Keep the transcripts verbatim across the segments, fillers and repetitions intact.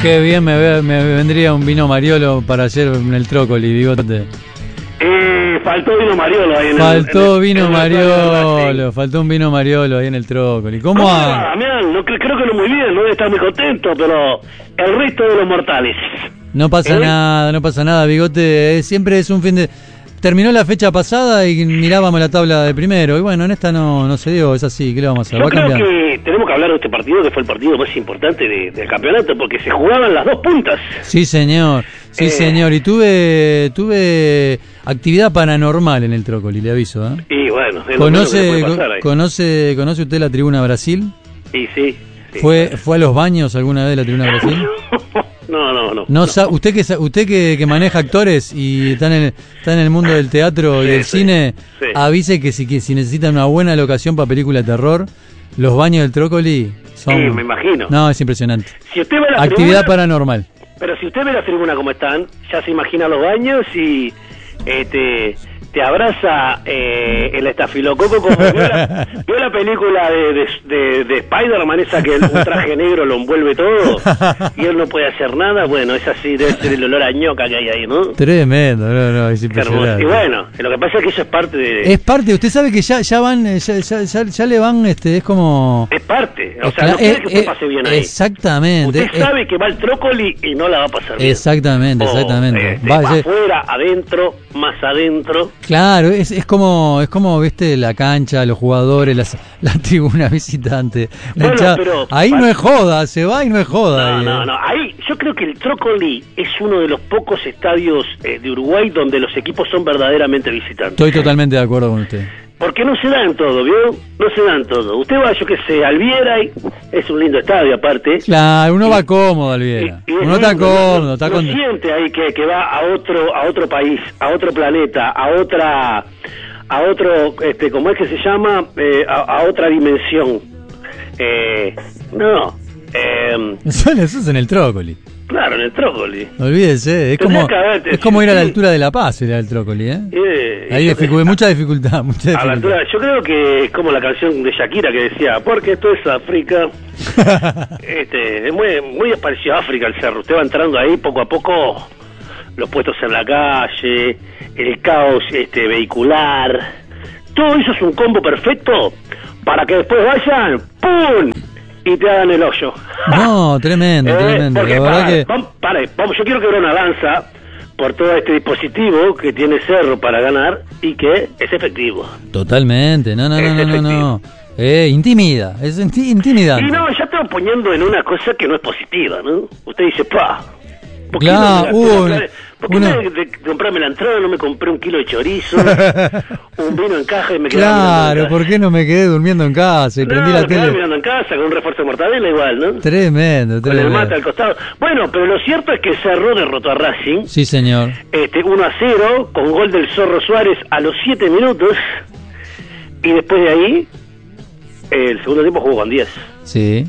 Qué bien me, ve, me vendría un vino Mariolo para hacer en el Trócoli, bigote. Eh, faltó vino Mariolo ahí en Faltó el, vino en el, Mariolo, faltó un vino Mariolo ahí en el Trócoli. ¿Cómo ¿Cómo ha...? va, Damián? No, creo, creo que no muy bien, no debe estar muy contento, pero el resto de los mortales. No pasa ¿Eh? nada, no pasa nada, bigote. eh, Siempre es un fin de... Terminó la fecha pasada y mirábamos la tabla de primero. Y bueno, en esta no, no se dio, es así. ¿Qué le vamos a hacer? Yo Va a creo cambiar. que tenemos que hablar de este partido, que fue el partido más importante de, del campeonato, porque se jugaban las dos puntas. Sí, señor. Sí, Eh. señor. Y tuve tuve actividad paranormal en el Trócoli, le aviso. ¿eh? Y bueno, es lo menos que ¿Conoce, le puede pasar ahí. conoce, ¿Conoce usted la Tribuna Brasil? Y sí. sí. ¿Fue fue a los baños alguna vez de la Tribuna Brasil? No, no, no. No, no. sa- usted que sa- usted que, que maneja actores y está en el, está en el mundo del teatro y Sí, del sí, cine, sí. avise que si que si necesitan una buena locación para película de terror, los baños del Trócoli son... Sí, me imagino. No, es impresionante. Si usted ve la Actividad tribuna, paranormal. pero si usted ve la tribuna como están, ya se imagina los baños y eh, te, te abraza eh, el estafilococo como vio la, vio la película de, de, de, de Spider-Man, esa que un traje negro lo envuelve todo y él no puede hacer nada. Bueno, es así, debe ser el olor a ñoca que hay ahí, ¿no? Tremendo, no, no, es Qué hermoso. impresionante. Y bueno, lo que pasa es que eso es parte de... Es parte, usted sabe que ya ya van, eh, ya, ya, ya, ya le van, este, es como... Es parte, o sea, Cla- no quiere eh, que usted eh, pase bien ahí. Exactamente. Usted eh, sabe que va al Trócoli y no la va a pasar bien. Exactamente, O, exactamente. este, Vaya- va afuera, adentro, más adentro. Claro, es, es como, es como, viste, la cancha, los jugadores, las, la tribuna visitante. la Bueno, hinchada. pero- Ahí no es joda, se va y no es joda. No, ahí, no, eh. no. Ahí yo creo que el Trócoli es uno de los pocos estadios eh, de Uruguay donde los equipos son verdaderamente visitantes. Estoy totalmente de acuerdo con usted. Porque no se dan todo, ¿vio? No se dan todo. Usted va, yo que sé, al Vieray, es un lindo estadio aparte. Claro, uno Y- va cómodo, Alviera. Y- y es Uno está lindo, cómodo, no- está no con... siente ahí que, que va a otro a otro país, a otro planeta, a otra a otro este ¿cómo es que se llama? Eh, a, a otra dimensión. Eh, no. Eh, Eso, eso es en el Trócoli. claro, en el Trócoli. No olvídese, es Tendría como, que haber- es como ir a la sí. altura de La Paz, ir al Trócoli, ¿eh? Eh, Hay yo- dificu- mucha dificultad, mucha a la dificultad. altura, yo creo que es como la canción de Shakira que decía, porque esto es África. Este, es muy, muy parecido a África el cerro. Usted va entrando ahí poco a poco, los puestos en la calle, el caos este vehicular. Todo eso es un combo perfecto para que después vayan, ¡pum! Y te hagan el hoyo. No, tremendo, Eh, tremendo. porque La verdad para, que... vamos, para, vamos, yo quiero que abra una lanza por todo este dispositivo que tiene Cerro para ganar y que es efectivo. Totalmente, no, no, no, Es no, no, no. efectivo. Eh, intimida, es inti- intimidante. Y no, ya estamos poniendo en una cosa que no es positiva, ¿no? Usted dice, pa, ¿por qué Claro, no me gasté uno- la plata? ¿Por qué uno- en vez de comprarme la entrada no me compré un kilo de chorizo, un vino en caja y me quedaba Claro, mirando en ¿por qué no me quedé durmiendo en casa y casa? prendí No, la me quedaba tele? mirando en casa con un refuerzo de mortadela igual, ¿no? Tremendo, Con el tremendo. mate al costado. Bueno, pero lo cierto es que Cerro derrotó a Racing. Sí, señor. Este, uno a cero, con gol del Zorro Suárez a los siete minutos, y después de ahí, eh, el segundo tiempo jugó con diez. Sí.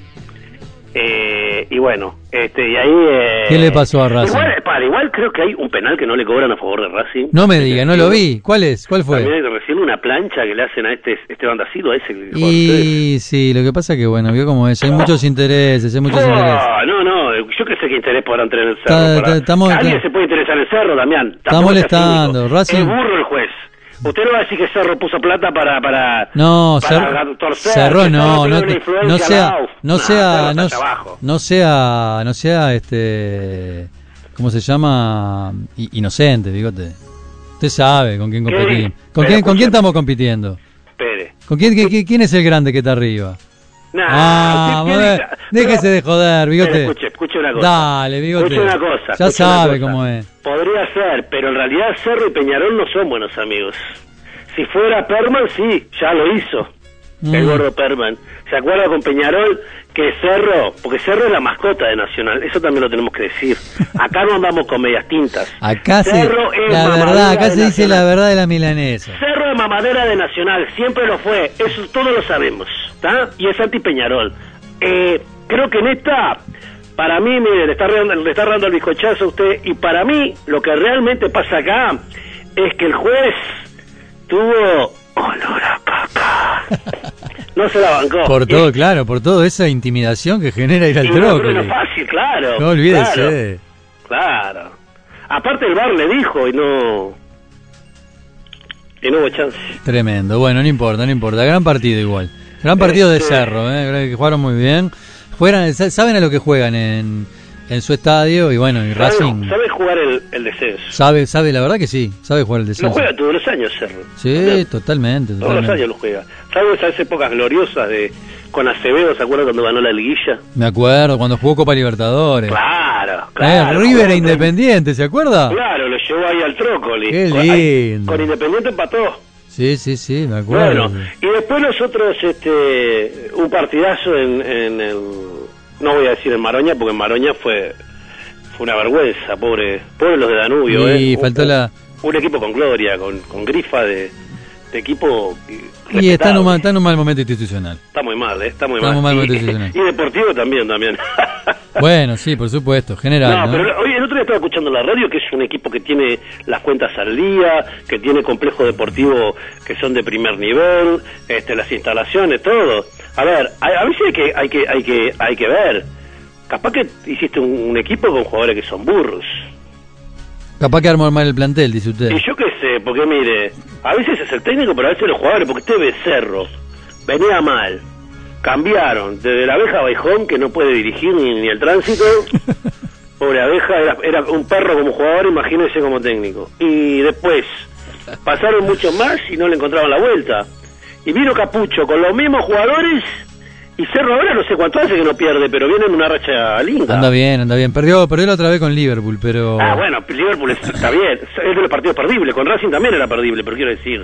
Eh, y bueno, este, y ahí... Eh, ¿Qué le pasó a Racing? Igual, para, igual creo que hay un penal que no le cobran a favor de Racing. No me diga, no lo vi. ¿Cuál es? ¿Cuál También fue? hay que recién una plancha que le hacen a este Esteban Dacido, a ese que juega con ustedes. Y sí, lo que pasa que, bueno, vio cómo es. Hay muchos intereses, hay muchos intereses. Oh, no, no, yo que sé qué interés podrán tener en el Está- Cerro. está- para- estamos- Alguien está- se puede interesar en el Cerro, Damián. Está Tampoco sea molestando, cínico. Racing- Es burro el juez. Usted no va a decir que Cerro puso plata para para No, para Cer- torcer, Cerró que no, tiene no, una te- influencia no al sea, lado. no Nah, sea, Cerro no, está allá abajo. no sea, no sea, este, ¿cómo se llama? I- inocente, bigote. Usted sabe con quién ¿Qué? competimos. ¿Con Pero quién, con quién escúchame. estamos compitiendo? Espere. ¿Con quién, qué- qué- quién es el grande que está arriba? Nah, Ah, usted madre, piensa- déjese pero- de joder, bigote. Pero escuche, escuche una cosa. Dale, bigote. Escuche una cosa. Ya escuche una sabe cosa. cómo es. Podría ser, pero en realidad Cerro y Peñarol no son buenos amigos. Si fuera Perman, sí, ya lo hizo. El Mm. gordo Perman. ¿Se acuerda con Peñarol que Cerro, porque Cerro es la mascota de Nacional, eso también lo tenemos que decir. Acá no andamos con medias tintas. Acá se, Cerro es la mamadera verdad, acá de se dice Nacional. la verdad de la milanesa. Cerro es mamadera de Nacional, siempre lo fue, eso todos lo sabemos, ¿está? Y es anti Peñarol. Eh, creo que en esta, para mí, mire, le está dando, le está dando el bizcochazo a usted, y para mí, lo que realmente pasa acá es que el juez tuvo olor a caca. No se la bancó. Por todo, claro, por toda esa intimidación que genera ir al Trócoli. No, no fácil, claro. No olvídese. Claro, claro. Aparte el V A R le dijo y no... Y no hubo chance. Tremendo. Bueno, no importa, no importa. Gran partido igual. Gran partido este... de Cerro, ¿eh? Que jugaron muy bien. Juegan, saben a lo que juegan en, en su estadio y bueno, y ¿Sabe, Racing... Sabe jugar el, el descenso. Sabe, sabe, la verdad que sí. Sabe jugar el descenso. Lo juega todos los años Cerro. Sí, ¿también? totalmente, totalmente. Todos los años lo juega. ¿Sabes esas épocas gloriosas de con Acevedo? ¿Se acuerdan cuando ganó la liguilla? Me acuerdo, cuando jugó Copa Libertadores. Claro, claro. Eh, River e Independiente, ¿se acuerda? Claro, lo llevó ahí al Trócoli. Qué con, lindo. Ahí, con Independiente empató. Sí, sí, sí, me acuerdo. Bueno, y después nosotros, este, un partidazo en, en el, no voy a decir en Maroña, porque en Maroña fue, fue una vergüenza, pobre, pobre los de Danubio, y eh. faltó un, la... un equipo con gloria, con, con grifa de, de equipo. Y está en, un mal, está en un mal momento institucional. Está muy mal, ¿eh? Está muy está mal. mal y, momento institucional. Y deportivo también, también. Bueno, sí, por supuesto, general. No, ¿no? pero hoy el otro día estaba escuchando la radio que es un equipo que tiene las cuentas al día, que tiene complejo deportivo que son de primer nivel, este, las instalaciones, todo. A ver, a, a veces hay que, hay que, hay que, hay que ver. Capaz que hiciste un, un equipo con jugadores que son burros. Capaz que armó mal el plantel, dice usted. Y yo qué sé, porque mire, a veces es el técnico, pero a veces los jugadores, porque usted ve Cerro, venía mal, cambiaron, desde la abeja Baijón, que no puede dirigir ni, ni el tránsito, pobre abeja, era, era un perro como jugador, imagínese como técnico. Y después, pasaron muchos más y no le encontraban la vuelta. Y vino Capucho con los mismos jugadores... Y Cerro ahora no sé cuánto hace que no pierde, pero viene en una racha linda. Anda bien, anda bien. Perdió, perdió la otra vez con Liverpool, pero... Ah, bueno, Liverpool está bien. Es de los partidos perdibles. Con Racing también era perdible, pero quiero decir...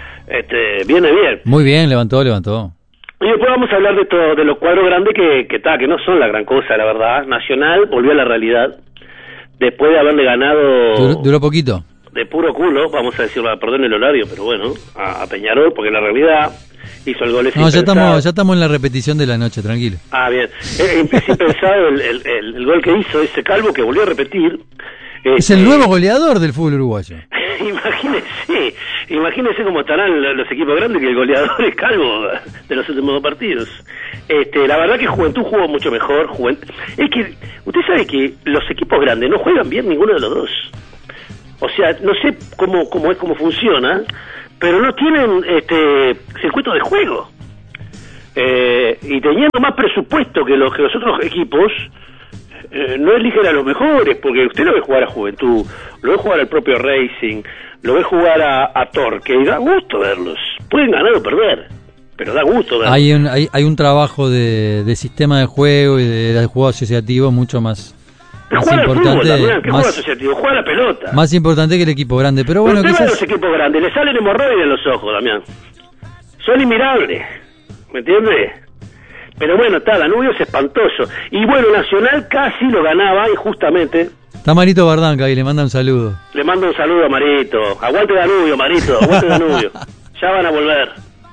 este viene bien. Muy bien, levantó, levantó. Y después vamos a hablar de todo, de los cuadros grandes que, que, ta, que no son la gran cosa, la verdad. Nacional volvió a la realidad. Después de haberle ganado... Duró, duró poquito. De puro culo, vamos a decirlo, perdón el horario, pero bueno, a, a Peñarol, porque la realidad... hizo el gol. No, ya estamos, ya estamos en la repetición de la noche, tranquilo. Ah, bien. Es, es impensado el, el, el, el gol que hizo ese Calvo, que volvió a repetir. Es eh, el nuevo goleador del fútbol uruguayo. Imagínese, imagínese cómo estarán los equipos grandes, que el goleador es Calvo de los últimos dos partidos. Este, la verdad que Juventud jugó mucho mejor. Juventud, es que, usted sabe que los equipos grandes no juegan bien ninguno de los dos. O sea, no sé cómo, cómo es, cómo funciona, pero no tienen este circuito de juego. Eh, y teniendo más presupuesto que los, que los otros equipos, eh, no eligen a los mejores, porque usted lo ve jugar a Juventud, lo ve jugar al propio Racing, lo ve jugar a, a Torque, y da gusto verlos. Pueden ganar o perder, pero da gusto verlos. Hay un, hay, hay un trabajo de, de sistema de juego y de, de juego asociativo mucho más... Pero más juega importante, al fútbol también, que más, juega asociativo, juega la pelota. Más importante que el equipo grande, pero bueno, Usted ve quizás... a los equipos grandes, le salen hemorroides en los ojos, Damián. Son inmirables, ¿me entiende? Pero bueno, está, Danubio es espantoso. Y bueno, Nacional casi lo ganaba, injustamente. Está Marito Bardanca ahí, le manda un saludo. Le mando un saludo a Marito. Aguante Danubio, Marito, aguante Danubio. Ya van a volver.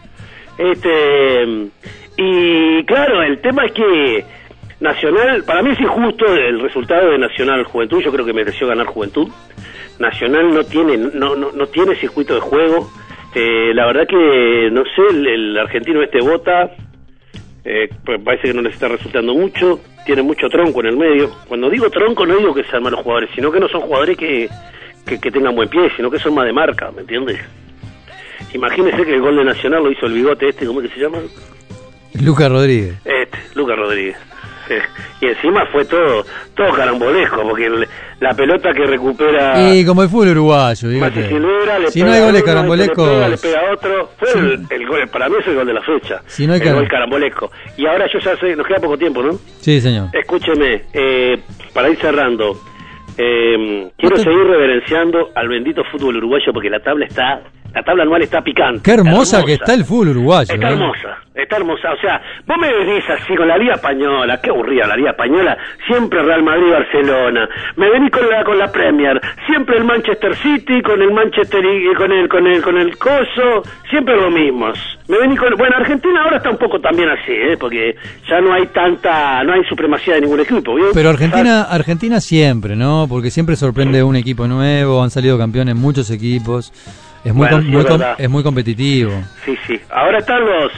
Este... Y claro, el tema es que Nacional, para mí es injusto el resultado de Nacional Juventud, yo creo que mereció ganar Juventud. Nacional no tiene no no, no tiene circuito de juego. Eh, la verdad que, no sé, el, el argentino este Bota, eh, parece que no les está resultando mucho, tiene mucho tronco en el medio. Cuando digo tronco no digo que sean malos jugadores, sino que no son jugadores que, que, que tengan buen pie, sino que son más de marca, ¿me entiendes? Imagínese que el gol de Nacional lo hizo el bigote este, ¿cómo es que se llama? Lucas Rodríguez. Este, Lucas Rodríguez. Y encima fue todo todo carambolesco, porque el, la pelota que recupera... Y como el fútbol uruguayo, dígate. Silvera, le si no hay goles uno, carambolescos... Le pega, le pega a otro. Fue sí. el, el gol, para mí es el gol de la fecha. Si no hay el car... gol carambolesco. Y ahora yo ya sé, nos queda poco tiempo, ¿no? Sí, señor. Escúcheme, eh, para ir cerrando, eh, quiero ¿Usted? seguir reverenciando al bendito fútbol uruguayo, porque la tabla está... La tabla anual está picante. Qué hermosa, hermosa. que está el fútbol uruguayo. Está ¿eh? hermosa, está hermosa. O sea, vos me venís así con la Liga Española, qué aburrida la Liga Española, siempre Real Madrid, Barcelona. Me venís con la con la Premier, siempre el Manchester City, con el Manchester y con el con el con el coso, siempre lo mismos. Me venís con, bueno, Argentina ahora está un poco también así, ¿eh? Porque ya no hay tanta, no hay supremacía de ningún equipo, ¿bien? Pero Argentina, Argentina siempre, ¿no? Porque siempre sorprende un equipo nuevo, han salido campeones muchos equipos. Es muy, Bueno, com sí, muy es com verdad. es muy competitivo. Sí, sí. Ahora están los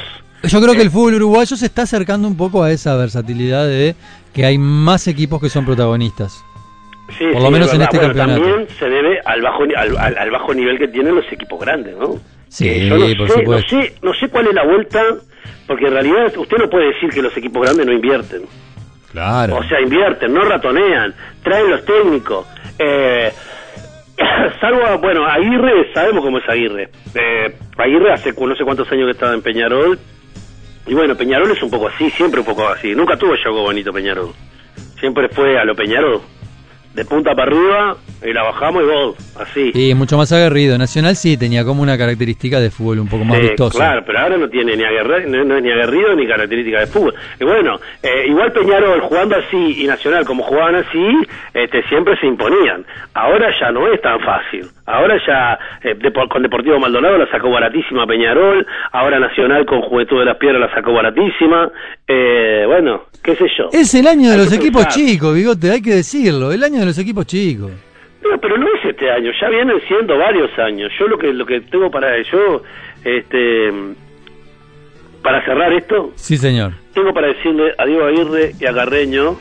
Yo creo que el fútbol uruguayo se está acercando un poco a esa versatilidad de que hay más equipos que son protagonistas. Sí, por lo sí, menos en verdad. este bueno, campeonato. También se debe al bajo al, al, al bajo nivel que tienen los equipos grandes, ¿no? Sí, eh, yo no por sé, supuesto. No sé, no sé cuál es la vuelta, porque en realidad usted no puede decir que los equipos grandes no invierten. Claro. O sea, invierten, no ratonean, traen los técnicos. Eh, salvo, bueno, Aguirre, sabemos cómo es Aguirre. Eh, Aguirre hace no sé cuántos años que estaba en Peñarol. Y bueno, Peñarol es un poco así, siempre un poco así. Nunca tuvo juego bonito Peñarol. Siempre fue a lo Peñarol. De punta para arriba, y la bajamos y vos, así. Sí, mucho más aguerrido. Nacional sí tenía como una característica de fútbol un poco más Sí, vistoso. claro, pero ahora no tiene ni aguerrido, no, no es ni aguerrido ni característica de fútbol. Y bueno, eh, igual Peñarol jugando así y Nacional como jugaban así, este, siempre se imponían. Ahora ya no es tan fácil. Ahora ya eh, Dep- con Deportivo Maldonado la sacó baratísima Peñarol, ahora Nacional con Juventud de las Piedras la sacó baratísima. Eh, bueno, qué sé yo. Es el año de Hay los que equipos pensar. chicos, Bigote, hay que decirlo. El año de los equipos chicos. No, pero no es este año, ya vienen siendo varios años. Yo lo que lo que tengo para yo, este, para cerrar esto, Sí, señor. tengo para decirle a Diego Aguirre y a Carreño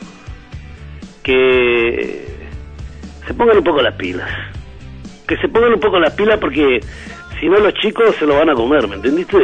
que se pongan un poco las pilas. Que se pongan un poco las pilas porque si no los chicos se lo van a comer, ¿me entendiste?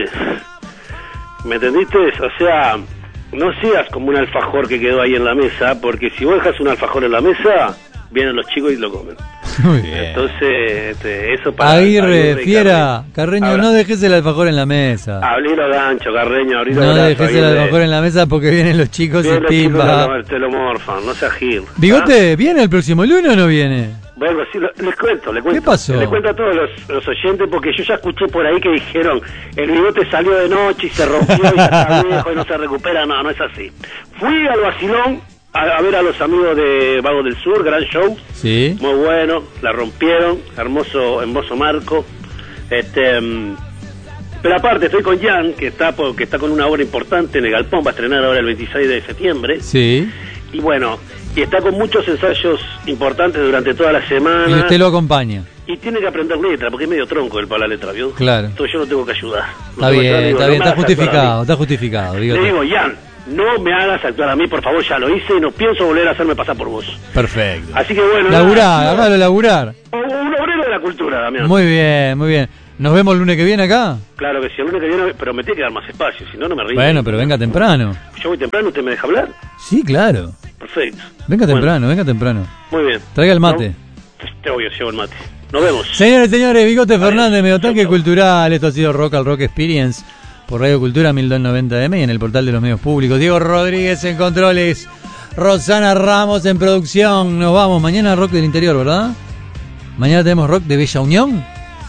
¿Me entendiste? O sea, no seas como un alfajor que quedó ahí en la mesa, porque si vos dejas un alfajor en la mesa, vienen los chicos y lo comen. Muy bien. Entonces, este, eso para Aguirre, y Fiera, Carreño, Ahora, no dejes el alfajor en la mesa. Abrilo gancho, Carreño, abrilo No brazo, dejes el Aguirre. alfajor en la mesa porque vienen los chicos Vienen y los chicos pimba. y te lo morfan, no seas gil. Bigote, ¿viene el próximo lunes o no viene? Bueno, sí, lo- les cuento, les cuento. ¿Qué pasó? Les cuento a todos los, los oyentes porque yo ya escuché por ahí que dijeron el bigote salió de noche y se rompió y ya está viejo y no se recupera. No, no es así. Fui al Vacilón a, a ver a los amigos de Vago del Sur, gran show, Sí. muy bueno, la rompieron, hermoso, hermoso marco. Este, mm, pero aparte estoy con Jan, que está por- que está con una obra importante en el Galpón, va a estrenar ahora el veintiséis de septiembre. Sí. Y bueno, y está con muchos ensayos importantes durante toda la semana. Y usted lo acompaña. Y tiene que aprender letra, porque es medio tronco el para la letra, ¿vio? Claro. Entonces yo no tengo que ayudar. No Está tengo que bien, ayudar, digo, está no bien, me está hagas actuar a justificado, mí. está justificado. Le Bigote. digo, Jan, no me hagas actuar a mí, por favor, ya lo hice y no pienso volver a hacerme pasar por vos. Perfecto. Así que bueno. Laburar, nada, hágalo laburar. Un un obrero de la cultura, Damián. Muy bien, muy bien. ¿Nos vemos el lunes que viene acá? Claro que sí, el lunes que viene, pero me tiene que dar más espacio, si no, no me rindo. Bueno, pero venga temprano. Yo voy temprano, ¿usted me deja hablar? Sí, claro. Perfecto. Venga Bueno, temprano, venga temprano. muy bien. Traiga el mate. No, te obvio, llevo el mate. Nos vemos. Señores y señores, Bigote Fernández, Medio Tanque Chau, chau. Cultural. Esto ha sido Rock al Rock Experience por Radio Cultura mil doscientos noventa M y en el portal de los medios públicos. Diego Rodríguez en controles, Rosana Ramos en producción. Nos vamos. Mañana Rock del Interior, ¿verdad? Mañana tenemos Rock de Bella Unión.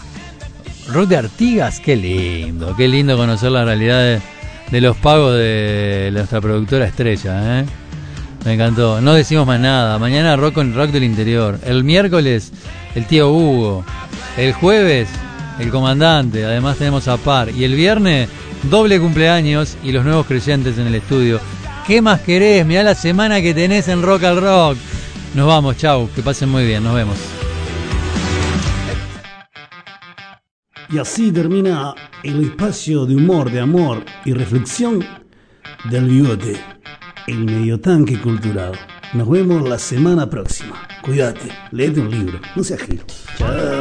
Rock de Artigas. Qué lindo, qué lindo conocer la realidad de, de los pagos de nuestra productora estrella, ¿eh? Me encantó. No decimos más nada. Mañana rock con Rock del Interior. El miércoles, el tío Hugo. El jueves, el comandante. Además tenemos a Par. Y el viernes, doble cumpleaños y los nuevos creyentes en el estudio. ¿Qué más querés? Mirá la semana que tenés en Rock al Rock. Nos vamos, chau. Que pasen muy bien. Nos vemos. Y así termina el espacio de humor, de amor y reflexión del Bigote, el medio tanque cultural. Nos vemos la semana próxima. Cuídate, léete un libro, no seas gil. Chao.